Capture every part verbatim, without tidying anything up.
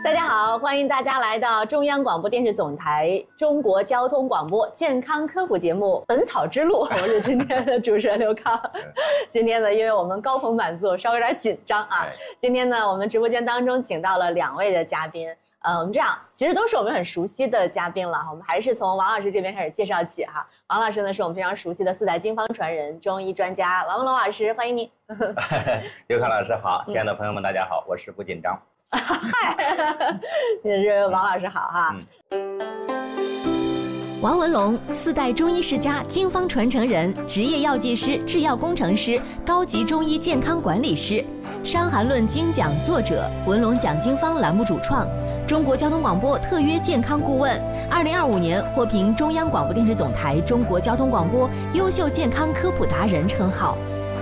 大家好，欢迎大家来到中央广播电视总台中国交通广播健康科普节目《本草之路》，我是今天的主持人刘康。今天呢，因为我们高朋满座，稍微有点紧张啊。今天呢，我们直播间当中请到了两位的嘉宾，呃，我们这样其实都是我们很熟悉的嘉宾了，我们还是从王老师这边开始介绍起哈。王老师呢，是我们非常熟悉的四代经方传人、中医专家王文龙老师，欢迎你。 刘康老师好，亲爱的朋友们，大家好，我是不紧张。 嗨，也是王老师好哈。 嗯、王文龙，四代中医世家、经方传承人，职业药剂师、制药工程师，高级中医健康管理师，《伤寒论》精讲作者，文龙讲经方栏目主创，中国交通广播特约健康顾问，二零二五年获评中央广播电视总台中国交通广播优秀健康科普达人称号。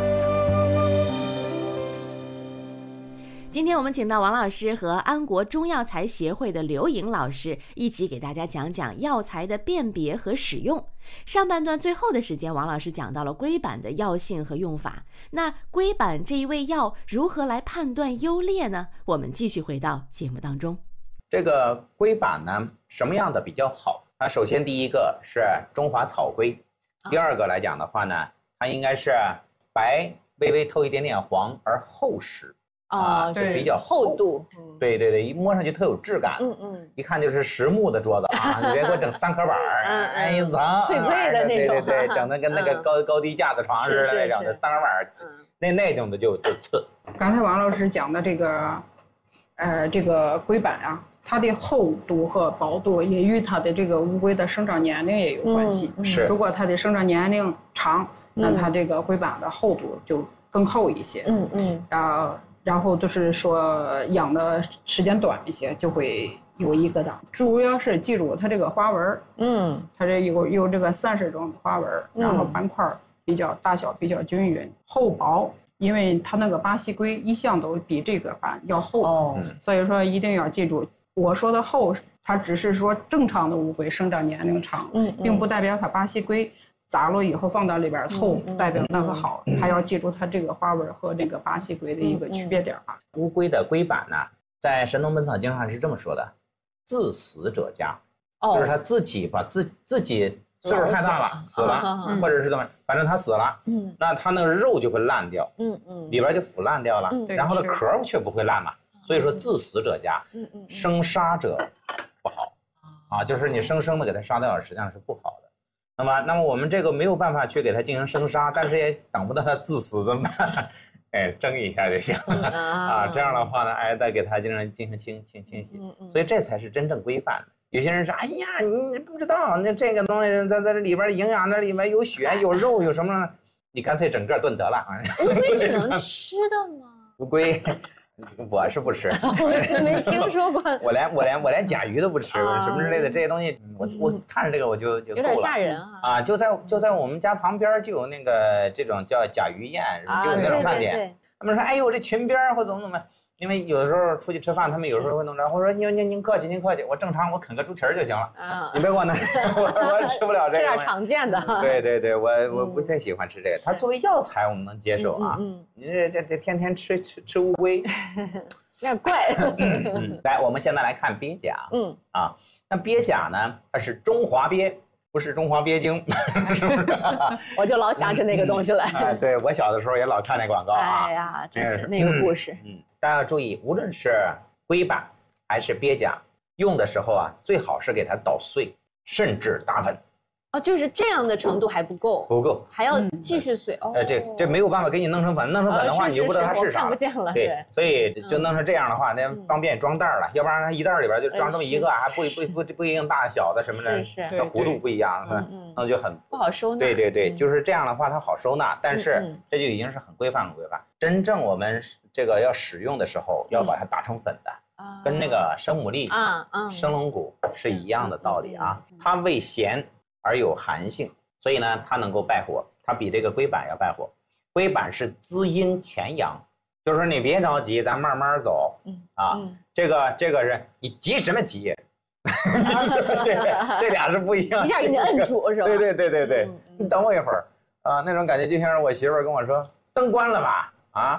今天我们请到王老师和安国中药材协会的刘颖老师一起给大家讲讲药材的辨别和使用。上半段最后的时间，王老师讲到了龟板的药性和用法。那龟板这一味药如何来判断优劣呢？我们继续回到节目当中。 这个龟板呢，什么样的比较好？它首先第一个是中华草龟，第二个来讲的话呢，它应该是白，微微透一点点黄而厚实。啊，是比较厚度，对对对，一摸上去特有质感，嗯嗯，一看就是实木的桌子啊，你别给我整三颗板儿，哎一层脆脆的那种， 对对对，整的跟那个高高低架子床似的那种的三颗板儿，那那种的就就次。 刚才王老师讲的这个，呃，这个龟板啊，它的厚度和薄度也与它的这个乌龟的生长年龄也有关系。 是， 如果它的生长年龄长，那它这个龟板的厚度就更厚一些。嗯嗯，然后。然后就是说养的时间短一些，就会有一个档。主要是记住它这个花纹，嗯，它这有有这个三十种花纹，然后斑块比较大小比较均匀，厚薄，因为它那个巴西龟一向都比这个板要厚，哦，所以说一定要记住，我说的厚，它只是说正常的乌龟生长年龄长，嗯，并不代表它巴西龟。砸了以后放到里边透，代表那个好，还要记住它这个花纹和这个巴西龟的一个区别点啊。 乌龟的龟板呢，在《神农本草经》上是这么说的：自死者家，就是他自己把自自己岁数太大了死了，或者是怎么，反正他死了，嗯，那他那个肉就会烂掉，嗯嗯，里边就腐烂掉了，然后呢壳却不会烂嘛，所以说自死者家，嗯嗯，生杀者不好，啊，就是你生生的给他杀掉了，实际上是不好的。那么，那么我们这个没有办法去给它进行生杀，但是也等不到它自死，怎么办？哎，蒸一下就行了啊。这样的话呢，哎，再给它进行进行清清清洗，所以这才是真正规范的。有些人说，哎呀，你不知道，那这个东西在在这里边营养，那里面有血有肉有什么呢？你干脆整个炖得了啊。 乌龟是能吃的吗？ 乌龟。我是不吃， 我没听说过。 我连我连我连甲鱼都不吃，什么之类的这些东西，我我看着这个我就就有点吓人啊！ 啊，就在就在我们家旁边就有那个这种叫甲鱼宴，就有那种饭店。他们说，哎呦，这裙边或怎么怎么，因为有的时候出去吃饭，他们有时候会弄着，我说您您您客气您客气，我正常我啃个猪蹄儿就行了，啊，你别给我弄，我我吃不了这个。 这点常见的。 对对对，我我不太喜欢吃这个，它作为药材我们能接受啊。嗯，你这这这天天吃吃吃乌龟， 有点怪。 嗯，来，我们现在来看鳖甲。嗯啊，那鳖甲呢，它是中华鳖。不是中华鳖精，是不是？ 我就老想起那个东西来。 啊，对，我小的时候也老看那广告啊。 哎呀，真是那个故事。 嗯，大家要注意，无论是龟板还是鳖甲，用的时候啊，最好是给它捣碎，甚至打粉。 哦，就是这样的程度还不够， 不够， 还要继续碎。哦， 呃，这这没有办法给你弄成粉，弄成粉的话，你就不知道它是啥。 看不见了。 对，所以就弄成这样的话，那方便装袋了。要不然它一袋里边就装这么一个，还不不不不一定大小的什么的， 是弧度不一样，那就很不好收纳。 对对对，就是这样的话，它好收纳，但是这就已经是很规范很规范。真正我们这个要使用的时候，要把它打成粉的，跟那个生牡蛎、生龙骨是一样的道理啊。它味咸而有寒性，所以呢，它能够败火，它比这个龟板要败火。龟板是滋阴潜阳，就是说你别着急，咱慢慢走。嗯啊，嗯这个这个是你急什么急？这个这俩是不一样。 一下给你摁住是吧？ 对对对对对，嗯、你等我一会儿啊，那种感觉就像是我媳妇儿跟我说：“灯关了吧？啊，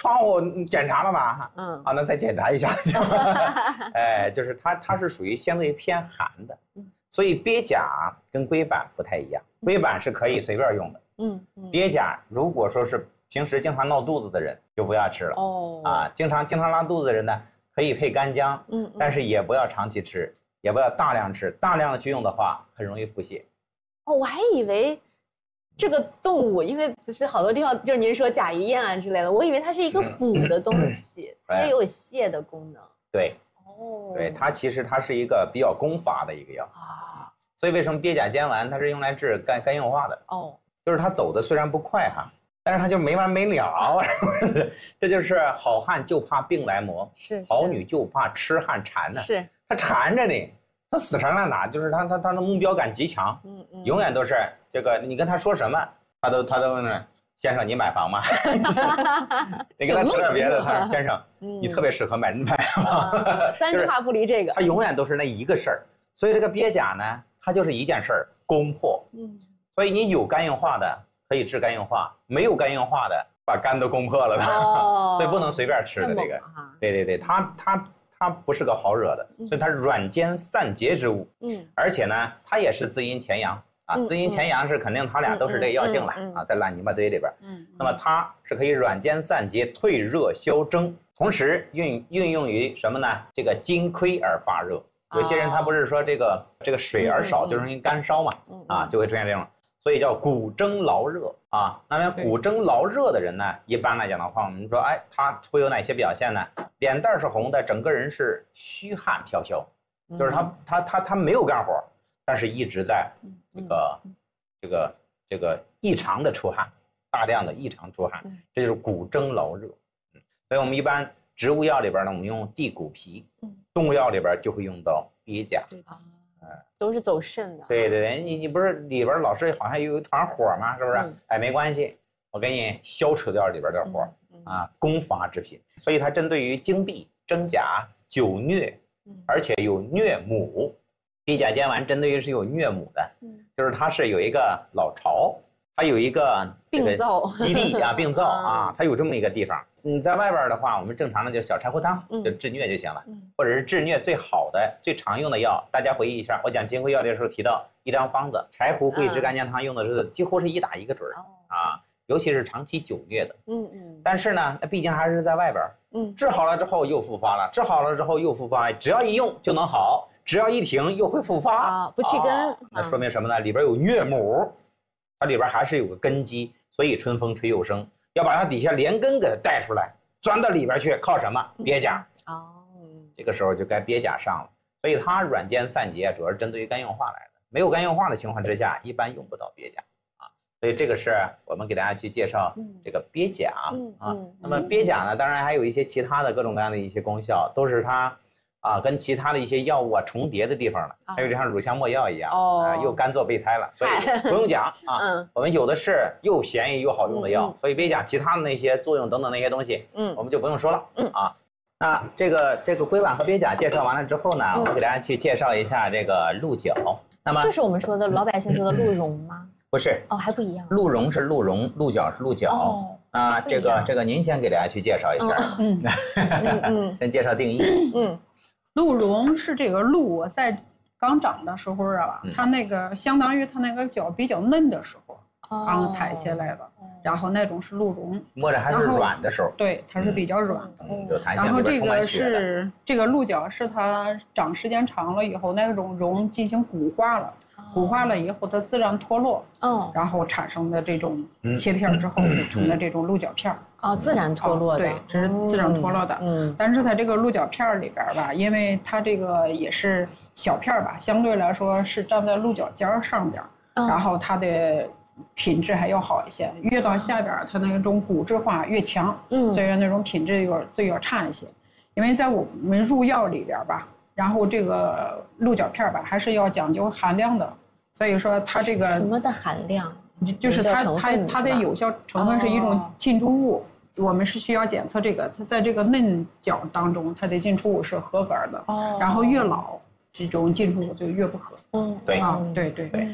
窗户检查了吗？嗯，啊，那再检查一下。哎，就是它它是属于相对偏寒的，所以鳖甲跟龟板不太一样，龟板是可以随便用的。嗯，鳖甲如果说是平时经常闹肚子的人就不要吃了。哦，啊，经常经常拉肚子的人呢，可以配干姜，嗯，但是也不要长期吃，也不要大量吃，大量的去用的话很容易腹泻。 哦，我还以为。这个动物，因为不是好多地方，就是您说甲鱼燕啊之类的，我以为它是一个补的东西，它也有泻的功能。 对，哦，对，它其实它是一个比较攻伐的一个药啊。所以为什么鳖甲煎丸它是用来治肝肝硬化的？哦，就是它走的虽然不快哈，但是它就没完没了。这就是好汉就怕病来磨，是好女就怕痴汉缠呢。是，它缠着你。他死缠烂打，就是他他他的目标感极强，嗯嗯，永远都是这个，你跟他说什么，他都他都问先生你买房吗？你跟他说点别的，他说先生你特别适合买买房， 三句话不离这个， 他永远都是那一个事儿。所以这个鳖甲呢，它就是一件事儿，攻破。嗯，所以你有肝硬化的可以治肝硬化，没有肝硬化的把肝都攻破了的，哦、所以不能随便吃的这个。对对对，他他。它不是个好惹的，所以它是软坚散结之物。嗯，而且呢，它也是滋阴潜阳啊。滋阴潜阳是肯定，它俩都是这个药性了啊，在烂泥巴堆里边。嗯，那么它是可以软坚散结、退热消蒸，同时运运用于什么呢？这个津亏而发热。有些人他不是说这个这个水而少就容易干烧嘛，啊，就会出现这种。所以叫骨蒸劳热啊。那么骨蒸劳热的人呢，一般来讲的话，我们说，哎，他会有哪些表现呢？脸蛋是红的，整个人是虚汗飘飘，就是他他他他没有干活，但是一直在这个这个这个异常的出汗，大量的异常出汗，这就是骨蒸劳热。所以我们一般植物药里边呢，我们用地骨皮；动物药里边就会用到鳖甲。 都是走肾的。 对对对，你你不是里边老是好像有一团火吗？是不是？嗯、哎，没关系，我给你消除掉里边的火、嗯嗯、啊，攻伐之品。所以它针对于经闭、真假、久疟，而且有疟母。鳖甲煎丸针对于是有疟母的，嗯、就是它是有一个老巢，它有一个病灶基地啊，病灶啊，它有这么一个地方。你在外边的话，我们正常的就小柴胡汤，就治疟就行了，嗯、或者是治疟最好的、最常用的药。大家回忆一下，我讲金匮要的时候提到一张方子，柴胡桂枝干姜汤用的是几乎是一打一个准儿、嗯、啊，尤其是长期久疟的。嗯嗯。但是呢，那毕竟还是在外边，嗯，治好了之后又复发了，治好了之后又复发，只要一用就能好，只要一停又会复发啊，不去根、啊。 那说明什么呢？里边有疟母，它里边还是有个根基，所以春风吹又生。要把它底下连根给带出来，钻到里边去，靠什么？鳖甲。哦，这个时候就该鳖甲上了。所以它软坚散结，主要是针对于肝硬化来的。没有肝硬化的情况之下，一般用不到鳖甲啊。所以这个是我们给大家去介绍这个鳖甲啊。那么鳖甲呢，当然还有一些其他的各种各样的一些功效，都是它啊跟其他的一些药物啊重叠的地方了。还有就像乳香没药一样，啊又干做备胎了，所以不用讲啊。我们有的是又便宜又好用的药，所以鳖甲其他的那些作用等等那些东西，嗯，我们就不用说了，嗯啊。那这个这个龟板和鳖甲介绍完了之后呢，我们给大家去介绍一下这个鹿角。那么这是我们说的老百姓说的鹿茸吗？ 不是哦，还不一样。 鹿茸是鹿茸，鹿角是鹿角。哦，啊，这个这个您先给大家去介绍一下。嗯嗯，先介绍定义。嗯。 鹿茸是这个鹿在刚长的时候啊，嗯、它那个相当于它那个角比较嫩的时候，哦、刚采下来的，哦、然后那种是鹿茸， 摸着还是软的时候， 对，它是比较软的， 嗯、有弹性。 然后这个是这个鹿角是它长时间长了以后，那种茸进行骨化了。骨化了以后，它自然脱落，哦，然后产生的这种切片之后，就成了这种鹿角片儿。 哦，自然脱落的， 对，这是自然脱落的。嗯，但是它这个鹿角片儿里边吧，因为它这个也是小片儿吧，相对来说是站在鹿角尖儿上边，然后它的品质还要好一些。越到下边，它那种骨质化越强，嗯，所以那种品质有最要差一些。因为在我们入药里边吧，然后这个鹿角片儿吧，还是要讲究含量的。所以说它这个什么的含量， 就是它它它的有效成分是一种进出物，我们是需要检测这个，它在这个嫩角当中，它的进出物是合格的。哦，然后越老这种进出物就越不合。 嗯，对啊，对对对。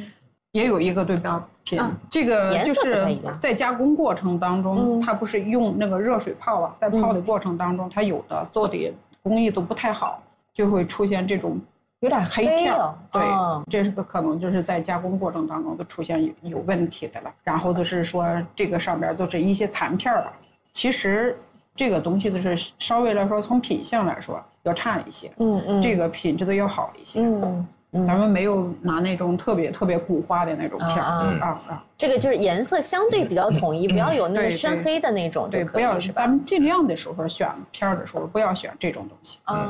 也有一个对标品，啊、这个就是在加工过程当中，嗯、它不是用那个热水泡啊，在泡的过程当中，嗯、它有的做的工艺都不太好，就会出现这种有点黑片。 哦、 对，哦、这是个可能就是在加工过程当中都出现有有问题的了。然后就是说这个上边都是一些残片了，其实这个东西就是稍微来说从品相来说要差一些，嗯嗯，这个品质的要好一些，嗯。咱们没有拿那种特别特别古花的那种片啊啊啊！ 这个就是颜色相对比较统一，不要有那个深黑的那种， 对，不要是咱们尽量的时候选片的时候不要选这种东西。